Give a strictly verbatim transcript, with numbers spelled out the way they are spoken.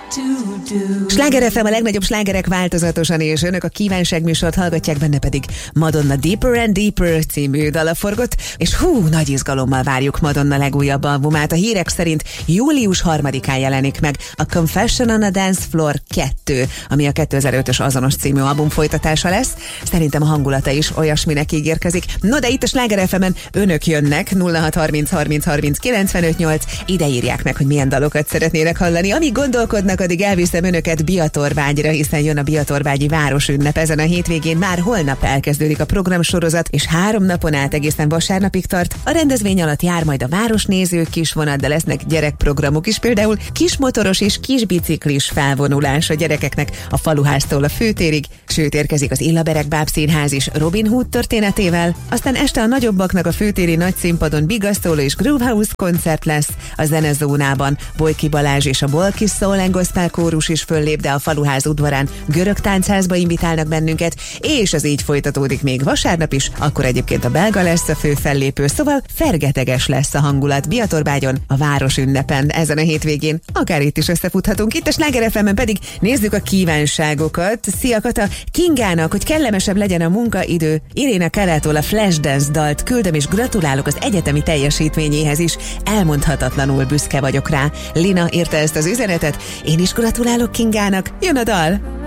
Sláger ef em a legnagyobb slágerek változatosan, és önök a kívánságműsort hallgatják, benne pedig Madonna Deeper and Deeper című dala forgott, és hú, nagy izgalommal várjuk Madonna legújabb albumát. A hírek szerint július harmadikán jelenik meg a Confession on a Dance Floor kettő, ami a kétezer-ötös azonos című album folytatása lesz. Szerintem a hangulata is olyasminek ígérkezik. No, de itt a Sláger ef emen önök jönnek, nulla hat harminc harminc harminc kilencvenöt nyolc, ide írják meg, hogy milyen dalokat szeretnének hallani. Amíg gondolkodnak, addig elviszem önöket Biatorvágyra, hiszen jön a Biatorvágyi Városünnep ezen a hétvégén. Már holnap elkezdődik a programsorozat, és három napon át egészen vasárnapig tart. A rendezvény alatt jár majd a városnéző kisvonat, de lesznek gyerekprogramok is, például kismotoros és kisbiciklis felvonulás a gyerekeknek a Faluháztól a Főtérig, sőt érkezik az Illaberek Bábszínház is Robin Hood történetével. Aztán este a nagyobbaknak a Főtéri nagyszínpadon Bigasztóló és Groovehouse koncert lesz, a zenezónában Bojki Balázs és a Bolkis Soul and Gospel kórus is föllép, de a Faluház udvarán görög táncházba invitálnak bennünket, és az így folytatódik még vasárnap is, akkor egyébként a belga lesz a fő fellépő, szóval fergeteges lesz a hangulat Biatorbágyon, a Városünnepen ezen a hétvégén. Akár itt is összefuthatunk, itt a Sláger ef emen pedig nézzük a kívánságokat. Szia Kata, Kingának, hogy kellemesebb legyen a munkaidő. Iréna Karától a Flashdance dalt küldöm, és gratulálok az egyetemi teljesítményéhez is. Elmondhatatlanul büszke vagyok rá. Lina írta ezt az üzenetet. Én is gratulálok Kingának. Jön a dal!